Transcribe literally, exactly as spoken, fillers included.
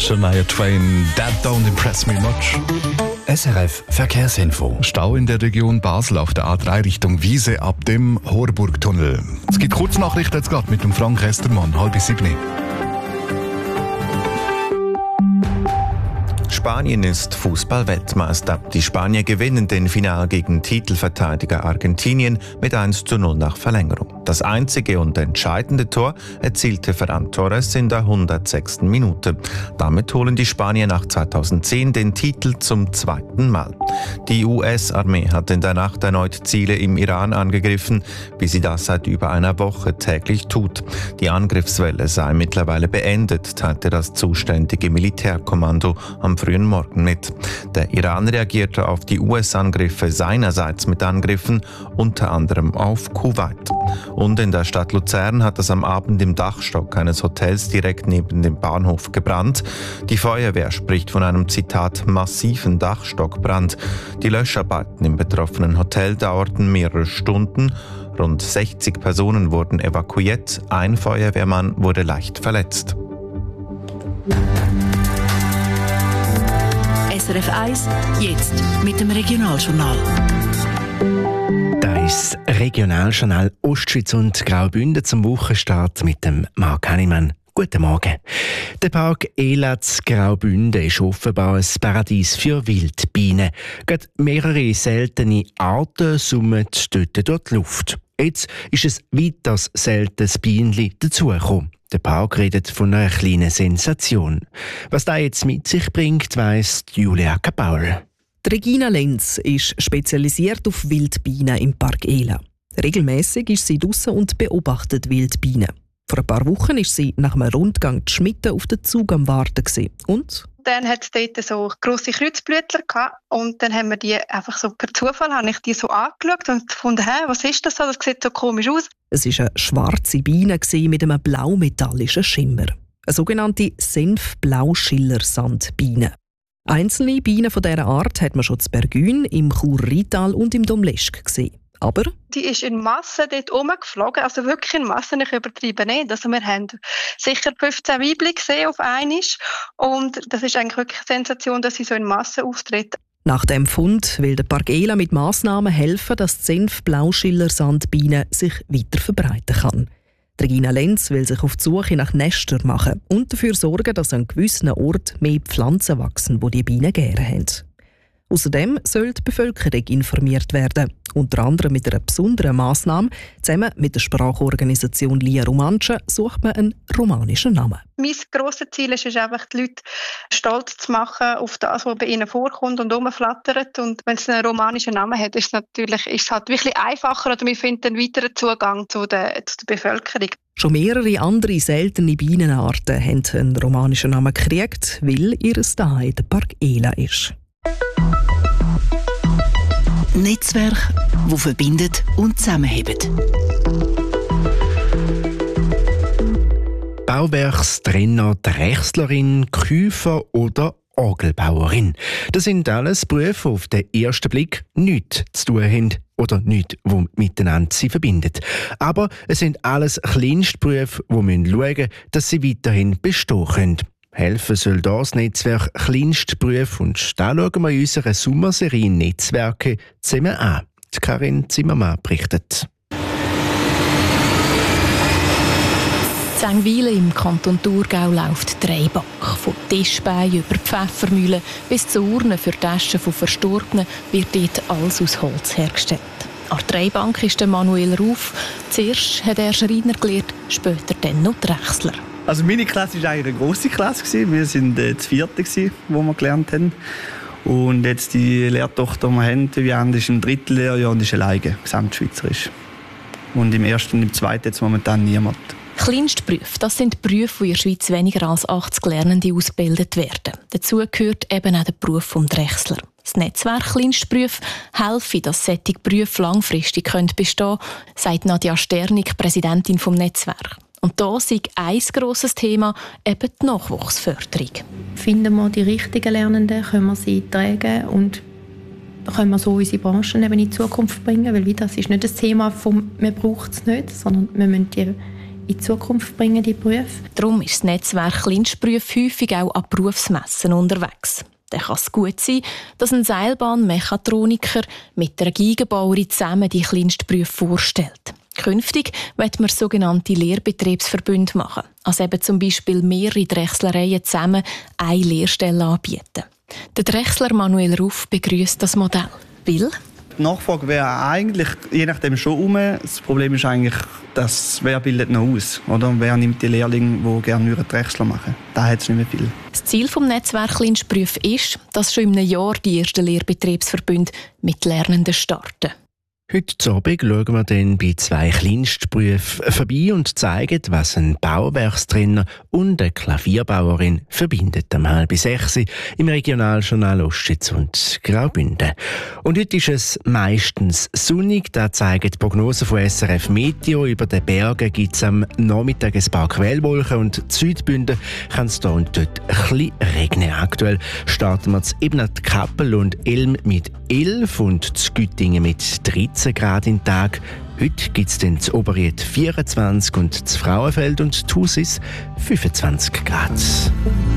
Shania Twain, That Don't Impress Me Much. S R F Verkehrsinfo. Stau in der Region Basel auf der A drei Richtung Wiese ab dem Horburgtunnel. Es gibt Kurznachrichten jetzt gerade mit dem Frank Estermann, halb sieben. Spanien ist Fußball-Weltmeister. Die Spanier gewinnen den Final gegen Titelverteidiger Argentinien mit eins zu null nach Verlängerung. Das einzige und entscheidende Tor erzielte Ferran Torres in der hundertsechsten Minute. Damit holen die Spanier nach zweitausendzehn den Titel zum zweiten Mal. Die U S-Armee hat in der Nacht erneut Ziele im Iran angegriffen, wie sie das seit über einer Woche täglich tut. Die Angriffswelle sei mittlerweile beendet, teilte das zuständige Militärkommando am frühen Morgen mit. Der Iran reagierte auf die U S-Angriffe seinerseits mit Angriffen, unter anderem auf Kuwait. Und in der Stadt Luzern hat es am Abend im Dachstock eines Hotels direkt neben dem Bahnhof gebrannt. Die Feuerwehr spricht von einem, Zitat, massiven Dachstockbrand. Die Löscharbeiten im betroffenen Hotel dauerten mehrere Stunden. Rund sechzig Personen wurden evakuiert. Ein Feuerwehrmann wurde leicht verletzt. S R F eins, jetzt mit dem Regionaljournal. Das Regionaljournal Ostschweiz und Graubünden zum Wochenstart mit dem Marc Hannemann. Guten Morgen. Der Park Elatz Graubünden ist offenbar ein Paradies für Wildbienen. Gerade mehrere seltene Arten summen dort durch die Luft. Jetzt ist es weiteres seltenes Bienenli dazugekommen. Der Park redet von einer kleinen Sensation. Was das jetzt mit sich bringt, weiss Julia Kapauer. Regina Lenz ist spezialisiert auf Wildbienen im Park Ela. Regelmäßig ist sie draussen und beobachtet Wildbienen. Vor ein paar Wochen ist sie nach einem Rundgang die Schmitten auf den Zug am Warten gewesen. Und? Dann hat es dort so grosse Kreuzblütler gehabt und dann haben wir die einfach so per Zufall habe ich die so angeschaut und gefunden, hä, was ist das? Das sieht so komisch aus. Es war eine schwarze Biene mit einem blaumetallischen Schimmer. Eine sogenannte Senf-Blauschiller-Sandbiene. Einzelne Bienen von dieser Art hat man schon zu Bergün, im Chur-Rital und im Domleschg gesehen. Aber die ist in Massen dort rumgeflogen, also wirklich in Massen, ich übertreibe nicht. Also wir haben sicher fünfzehn Weibchen gesehen auf einmal und das ist eigentlich wirklich eine Sensation, dass sie so in Massen auftritt. Nach dem Fund will der Park Ela mit Massnahmen helfen, dass die Senf-Blauschiller-Sandbiene sich weiter verbreiten kann. Regina Lenz will sich auf die Suche nach Nestern machen und dafür sorgen, dass an gewissen Orten mehr Pflanzen wachsen, die die Bienen gerne haben. Außerdem soll die Bevölkerung informiert werden, unter anderem mit einer besonderen Massnahme. Zusammen mit der Sprachorganisation Lia Romanche sucht man einen romanischen Namen. Mein grosses Ziel ist es einfach, die Leute stolz zu machen auf das, was bei ihnen vorkommt und rumflattert. Und wenn es einen romanischen Namen hat, ist es natürlich ist es halt wirklich einfacher oder wir finden einen weiteren Zugang zu der, zu der Bevölkerung. Schon mehrere andere seltene Bienenarten haben einen romanischen Namen gekriegt, weil ihr Zuhause der Park Ela ist. Netzwerk, das verbindet und zusammenhält. Bauwerkstrenner, Drechslerin, Küfer oder Orgelbauerin. Das sind alles Berufe, die auf den ersten Blick nichts zu tun haben oder nichts, was miteinander sie verbindet. Aber es sind alles Kleinstberufe, die schauen müssen, dass sie weiterhin bestehen können. Helfen soll das Netzwerk Kleinstberufe und da schauen wir in unserer Sommerserie Netzwerke zusammen an. Die Karin Zimmermann berichtet. In Zengwilen im Kanton Thurgau läuft Treibach. Von Tischbeinen über Pfeffermühlen bis zu Urnen für Taschen von Verstorbenen wird dort alles aus Holz hergestellt. An der Treibank ist der Manuel Ruf. Zuerst hat er Schreiner gelernt, später dann noch Drechsler. Also meine Klasse war eigentlich eine grosse Klasse. Wir waren äh, das vierte, wo wir gelernt haben. Und jetzt die Lehrtochter, die wir haben, Viviane, ist im dritten Lehrjahr und ist alleine, gesamtschweizerisch. Und im ersten und im zweiten jetzt momentan niemand. Kleinstberufe, das sind Berufe, die in der Schweiz weniger als achtzig Lernende ausgebildet werden. Dazu gehört eben auch der Beruf des Drechsler. Das Netzwerk Kleinstberufe helfe, dass solche Berufe langfristig bestehen können, sagt Nadja Sternig, Präsidentin des Netzwerks. Und da ist ein grosses Thema eben die Nachwuchsförderung. Finden wir die richtigen Lernenden, können wir sie tragen und können wir so unsere Branchen eben in die Zukunft bringen, weil das ist nicht das Thema von «man braucht es nicht», sondern wir müssen die in die Zukunft bringen, die Berufe. Darum ist das Netzwerk Kleinstberufe häufig auch an Berufsmessen unterwegs. Dann kann es gut sein, dass ein Seilbahnmechatroniker mit einer Gigenbauerin zusammen die Kleinstberufe vorstellt. Künftig wird man sogenannte Lehrbetriebsverbünde machen, also eben zum Beispiel mehrere Drechslereien zusammen eine Lehrstelle anbieten. Der Drechsler Manuel Ruff begrüßt das Modell. Weil die Nachfrage wäre eigentlich je nachdem schon um. Das Problem ist eigentlich, dass wer bildet noch aus, oder? Wer nimmt die Lehrlinge, die gerne nur einen Drechsler machen? Da hat es nicht mehr viel. Das Ziel des Netzwerks Kleinstberufe ist, dass schon in einem Jahr die ersten Lehrbetriebsverbünde mit Lernenden starten. Heute Abend schauen wir dann bei zwei Kleinstberufen vorbei und zeigen, was ein Bauwerkstrainer und eine Klavierbauerin verbindet. Am halb sechs im Regionaljournal Ostschweiz und Graubünden. Und heute ist es meistens sonnig. Da zeigen die Prognosen von S R F Meteo. Über den Bergen gibt es am Nachmittag ein paar Quellwolken und in Südbünden kann es hier und dort ein bisschen regnen. Aktuell starten wir zu Ebnat, Kappel und Elm mit elf und zu Güttingen mit dreizehn Grad im Tag. Heute gibt es dann zu Oberried vierundzwanzig und zu Frauenfeld und Thusis fünfundzwanzig Grad.